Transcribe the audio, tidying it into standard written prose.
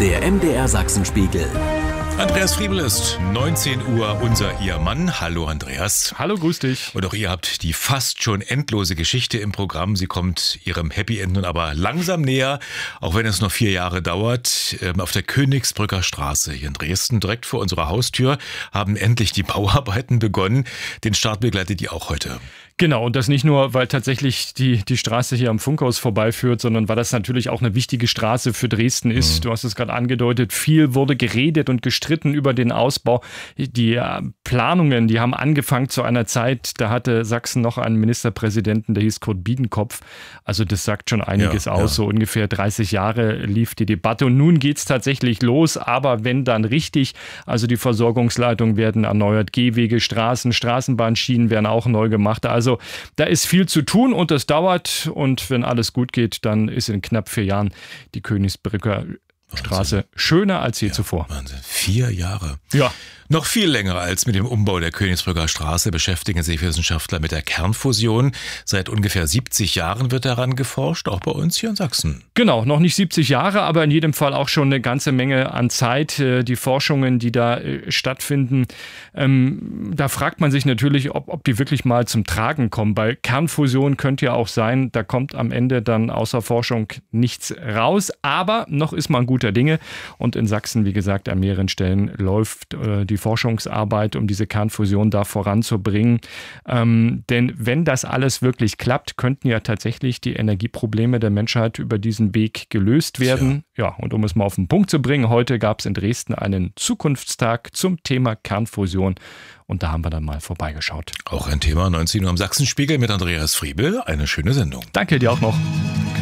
Der MDR Sachsenspiegel. Andreas Friebel ist 19 Uhr Ihr Mann. Hallo Andreas. Hallo, grüß dich. Und auch ihr habt die fast schon endlose Geschichte im Programm. Sie kommt ihrem Happy End nun aber langsam näher, auch wenn es noch 4 Jahre dauert. Auf der Königsbrücker Straße hier in Dresden, direkt vor unserer Haustür, haben endlich die Bauarbeiten begonnen. Den Start begleitet ihr auch heute. Genau, und das nicht nur, weil tatsächlich die Straße hier am Funkhaus vorbeiführt, sondern weil das natürlich auch eine wichtige Straße für Dresden ist. Du hast es gerade angedeutet, viel wurde geredet und gestritten über den Ausbau. Die Planungen, die haben angefangen zu einer Zeit, da hatte Sachsen noch einen Ministerpräsidenten, der hieß Kurt Biedenkopf. Also das sagt schon einiges aus. So ungefähr 30 Jahre lief die Debatte und nun geht es tatsächlich los. Aber wenn dann richtig, also die Versorgungsleitungen werden erneuert, Gehwege, Straßen, Straßenbahnschienen werden auch neu gemacht. Also da ist viel zu tun und das dauert. Und wenn alles gut geht, dann ist in knapp 4 Jahren die Königsbrücker Straße schöner als je zuvor. Wahnsinn, 4 Jahre. Ja. Noch viel länger als mit dem Umbau der Königsbrücker Straße beschäftigen sich Wissenschaftler mit der Kernfusion. Seit ungefähr 70 Jahren wird daran geforscht, auch bei uns hier in Sachsen. Genau, noch nicht 70 Jahre, aber in jedem Fall auch schon eine ganze Menge an Zeit. Die Forschungen, die da stattfinden, da fragt man sich natürlich, ob die wirklich mal zum Tragen kommen. Bei Kernfusion könnte ja auch sein, da kommt am Ende dann außer Forschung nichts raus. Aber noch ist man guter Dinge. Und in Sachsen, wie gesagt, an mehreren Stellen läuft die Forschungsarbeit, um diese Kernfusion da voranzubringen. Denn wenn das alles wirklich klappt, könnten ja tatsächlich die Energieprobleme der Menschheit über diesen Weg gelöst werden. Ja, und um es mal auf den Punkt zu bringen, heute gab es in Dresden einen Zukunftstag zum Thema Kernfusion. Und da haben wir dann mal vorbeigeschaut. Auch ein Thema 19 Uhr am Sachsenspiegel mit Andreas Friebel. Eine schöne Sendung. Danke dir auch noch.